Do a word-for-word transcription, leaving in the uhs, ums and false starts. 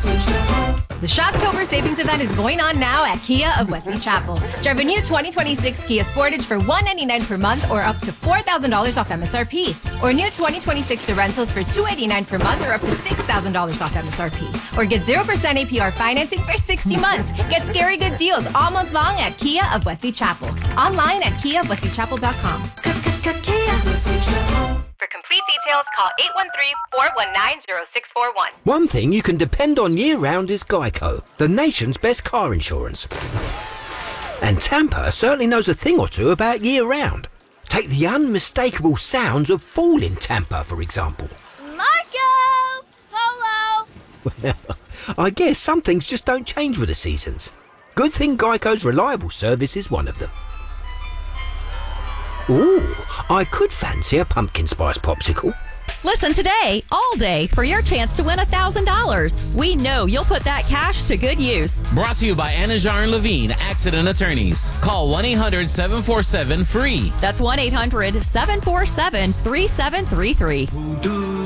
The Shoptober savings event is going on now at Kia of Wesley Chapel. Drive a new twenty twenty-six Kia Sportage for one hundred ninety-nine dollars per month or up to four thousand dollars off M S R P. Or new twenty twenty-six Sorrentos for two hundred eighty-nine dollars per month or up to six thousand dollars off M S R P. Or get zero percent A P R financing for sixty months. Get scary good deals all month long at Kia of Wesley Chapel. Online at kia of wesley chapel dot com. For complete details, call eight one three, four one nine, zero six four one. One thing you can depend on year-round is Geico, the nation's best car insurance. And Tampa certainly knows a thing or two about year-round. Take the unmistakable sounds of fall in Tampa, for example. Marco! Polo! Well, I guess some things just don't change with the seasons. Good thing Geico's reliable service is one of them. Ooh, I could fancy a pumpkin spice popsicle. Listen today, all day, for your chance to win one thousand dollars. We know you'll put that cash to good use. Brought to you by Anajar and Levine, Accident Attorneys. Call one eight hundred, seven four seven, F R E E. That's one eight hundred, seven four seven, three seven three three.